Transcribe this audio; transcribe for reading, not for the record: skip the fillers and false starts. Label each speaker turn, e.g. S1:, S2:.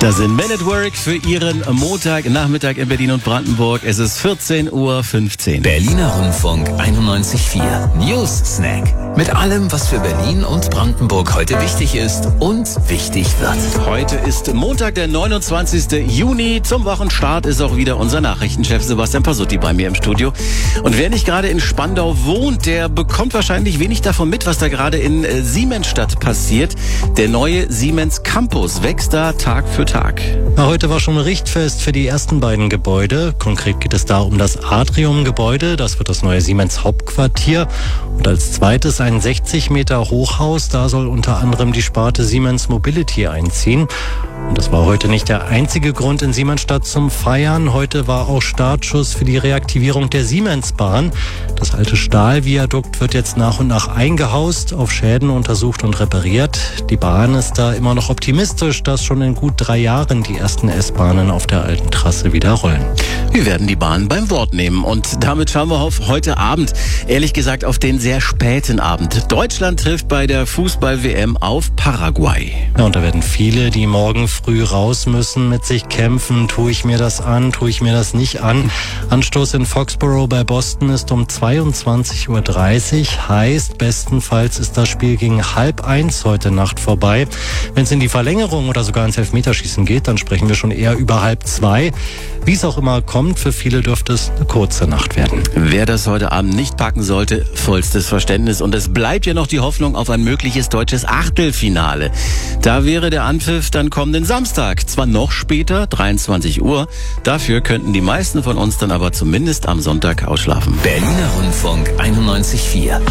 S1: Das sind Men at Work für Ihren Montagnachmittag in Berlin und Brandenburg. Es ist 14:15 Uhr.
S2: Berliner Rundfunk 91.4 News Snack. Mit allem, was für Berlin und Brandenburg heute wichtig ist und wichtig wird.
S1: Heute ist Montag, der 29. Juni. Zum Wochenstart ist auch wieder unser Nachrichtenchef Sebastian Pasutti bei mir im Studio. Und wer nicht gerade in Spandau wohnt, der bekommt wahrscheinlich wenig davon mit, was da gerade in Siemensstadt passiert. Der neue Siemens Campus wächst da Tag für Tag.
S3: Ja, heute war schon Richtfest für die ersten beiden Gebäude. Konkret geht es da um das Atrium-Gebäude. Das wird das neue Siemens Hauptquartier. Und als zweites ein 60 Meter Hochhaus. Da soll unter anderem die Sparte Siemens Mobility einziehen. Und das war heute nicht der einzige Grund in Siemensstadt zum Feiern. Heute war auch Startschuss für die Reaktivierung der Siemensbahn. Das alte Stahlviadukt wird jetzt nach und nach eingehaust, auf Schäden untersucht und repariert. Die Bahn ist da immer noch optimistisch, dass schon in gut 3 Jahren die ersten S-Bahnen auf der alten Trasse wieder rollen.
S1: Wir werden die Bahn beim Wort nehmen und damit schauen wir auf heute Abend, ehrlich gesagt auf den sehr späten Abend. Deutschland trifft bei der Fußball-WM auf Paraguay.
S3: Ja, und da werden viele, die morgen früh raus müssen, mit sich kämpfen. Tue ich mir das an, tue ich mir das nicht an? Anstoß in Foxborough bei Boston ist um 22:30 Uhr. Heißt, bestenfalls ist das Spiel gegen 12:30 heute Nacht vorbei. Wenn es in die Verlängerung oder sogar ins Elfmeterschießen geht, dann sprechen wir schon eher über 1:30. Wie es auch immer kommt, für viele dürfte es eine kurze Nacht werden.
S1: Wer das heute Abend nicht packen sollte, vollstes Verständnis. Und es bleibt ja noch die Hoffnung auf ein mögliches deutsches Achtelfinale. Da wäre der Anpfiff dann kommenden Samstag. Zwar noch später, 23 Uhr. Dafür könnten die meisten von uns dann aber zumindest am Sonntag ausschlafen.
S2: Berliner Rundfunk 91.4.